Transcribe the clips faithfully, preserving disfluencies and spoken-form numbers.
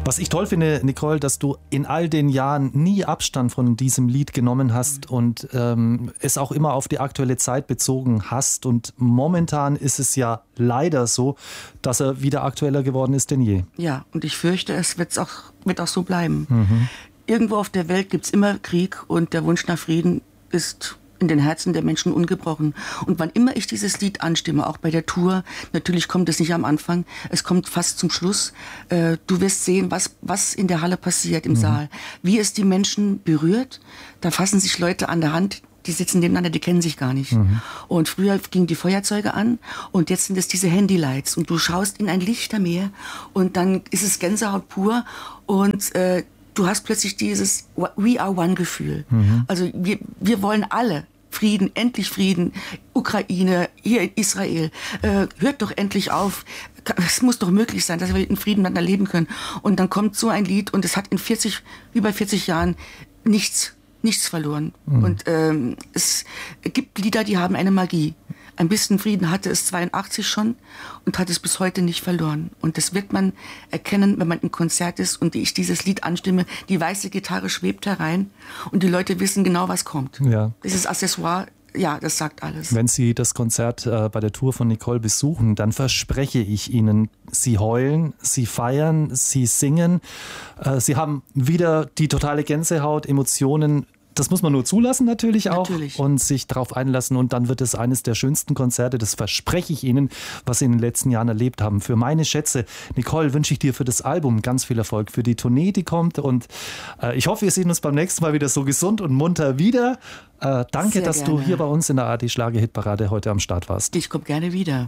Was ich toll finde, Nicole, dass du in all den Jahren nie Abstand von diesem Lied genommen hast und ähm, es auch immer auf die aktuelle Zeit bezogen hast. Und momentan ist es ja leider so, dass er wieder aktueller geworden ist denn je. Ja, und ich fürchte, es wird's auch, wird auch so bleiben. Mhm. Irgendwo auf der Welt gibt es immer Krieg und der Wunsch nach Frieden ist in den Herzen der Menschen ungebrochen. Und wann immer ich dieses Lied anstimme, auch bei der Tour, natürlich kommt es nicht am Anfang, es kommt fast zum Schluss. Äh, du wirst sehen, was, was in der Halle passiert, im mhm. Saal. Wie es die Menschen berührt. Da fassen sich Leute an der Hand, die sitzen nebeneinander, die kennen sich gar nicht. Mhm. Und früher gingen die Feuerzeuge an und jetzt sind es diese Handylights. Und du schaust in ein Lichtermeer und dann ist es Gänsehaut pur und äh, du hast plötzlich dieses We are one Gefühl. Mhm. Also wir, wir wollen alle Frieden, endlich Frieden, Ukraine, hier in Israel. Äh, hört doch endlich auf. Es muss doch möglich sein, dass wir in Frieden miteinander leben können. Und dann kommt so ein Lied und es hat in vierzig, über vierzig Jahren nichts, nichts verloren. Mhm. Und ähm, es gibt Lieder, die haben eine Magie. Ein bisschen Frieden hatte es zweiundachtzig schon und hat es bis heute nicht verloren. Und das wird man erkennen, wenn man im Konzert ist und ich dieses Lied anstimme. Die weiße Gitarre schwebt herein und die Leute wissen genau, was kommt. Ja. Dieses Accessoire, ja, das sagt alles. Wenn Sie das Konzert äh, bei der Tour von Nicole besuchen, dann verspreche ich Ihnen, Sie heulen, Sie feiern, Sie singen. Äh, Sie haben wieder die totale Gänsehaut, Emotionen. Das muss man nur zulassen natürlich auch natürlich. Und sich darauf einlassen und dann wird es eines der schönsten Konzerte, das verspreche ich Ihnen, was Sie in den letzten Jahren erlebt haben. Für meine Schätze, Nicole, wünsche ich dir für das Album ganz viel Erfolg, für die Tournee, die kommt und äh, ich hoffe, wir sehen uns beim nächsten Mal wieder so gesund und munter wieder. Äh, danke, Sehr dass gerne. Du hier bei uns in der A R D Schlager-Hitparade heute am Start warst. Ich komme gerne wieder.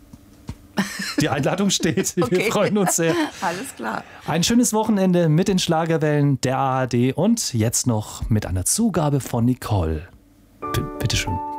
Die Einladung steht. Wir okay. freuen uns sehr. Alles klar. Ein schönes Wochenende mit den Schlagerwellen der A R D und jetzt noch mit einer Zugabe von Nicole. B- bitteschön.